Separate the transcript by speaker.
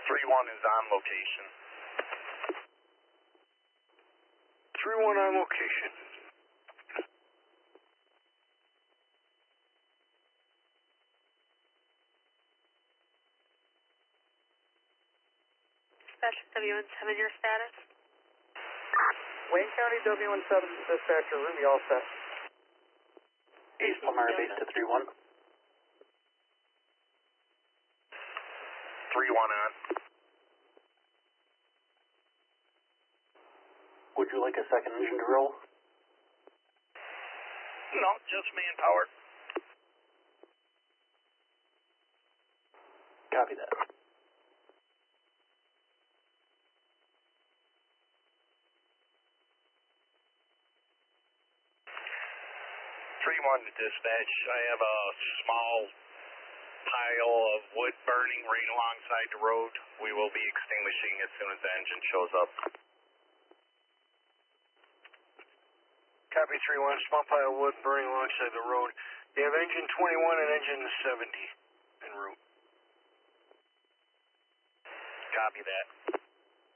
Speaker 1: 3-1 is on location.
Speaker 2: 3-1 on location.
Speaker 3: Dispatch W17, your status?
Speaker 4: Wayne County W17 dispatcher, Ruby, all set.
Speaker 5: East Palmyra base to 3-1.
Speaker 1: 3-1 on.
Speaker 5: Would you like a second engine to roll?
Speaker 1: No, just manpower.
Speaker 5: Copy that.
Speaker 1: 3-1 to dispatch. I have a small pile of wood burning right alongside the road. We will be extinguishing as soon as the engine shows up.
Speaker 2: Copy 3-1, small pile of wood burning alongside the road. You have engine 21 and engine 70 en route.
Speaker 1: Copy that.